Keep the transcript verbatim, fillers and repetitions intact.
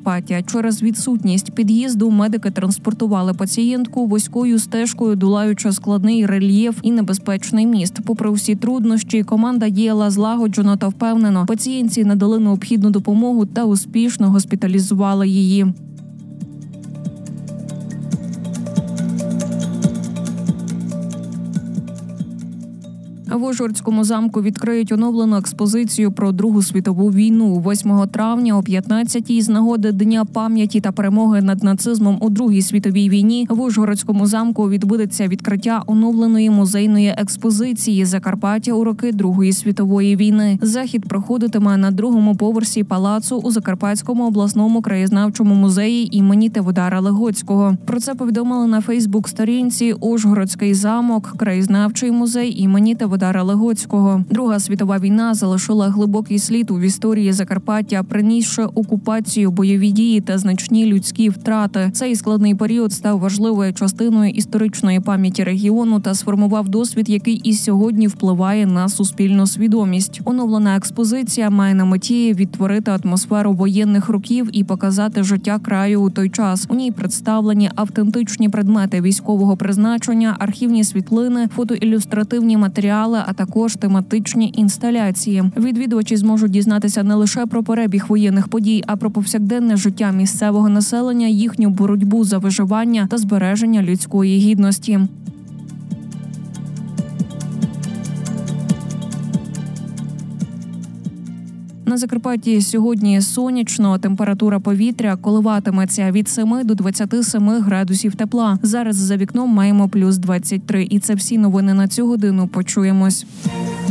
Закарпаття. Через відсутність під'їзду медики транспортували пацієнтку вузькою стежкою, долаючи складний рельєф і небезпечний міст. Попри всі труднощі, команда діяла злагоджено та впевнено. Пацієнтці надали необхідну допомогу та успішно госпіталізували її. В Ужгородському замку відкриють оновлену експозицію про Другу світову війну. восьмого травня о п'ятнадцятій з нагоди Дня пам'яті та перемоги над нацизмом у Другій світовій війні в Ужгородському замку відбудеться відкриття оновленої музейної експозиції «Закарпаття у роки Другої світової війни». Захід проходитиме на другому поверсі палацу у Закарпатському обласному краєзнавчому музеї імені Теводара Легоцького. Про це повідомили на Фейсбук-сторінці «Ужгородський замок. Краєзнавчий музей імені Теводара Легоцького». Друга світова війна залишила глибокий слід у історії Закарпаття, принісши окупацію, бойові дії та значні людські втрати. Цей складний період став важливою частиною історичної пам'яті регіону та сформував досвід, який і сьогодні впливає на суспільну свідомість. Оновлена експозиція має на меті відтворити атмосферу воєнних років і показати життя краю у той час. У ній представлені автентичні предмети військового призначення, архівні світлини, фотоілюстративні матеріали, а також тематичні інсталяції. Відвідувачі зможуть дізнатися не лише про перебіг воєнних подій, а про повсякденне життя місцевого населення, їхню боротьбу за виживання та збереження людської гідності. На Закарпатті сьогодні сонячно, температура повітря коливатиметься від семи до двадцяти семи градусів тепла. Зараз за вікном маємо плюс двадцять три. І це всі новини на цю годину. Почуємось.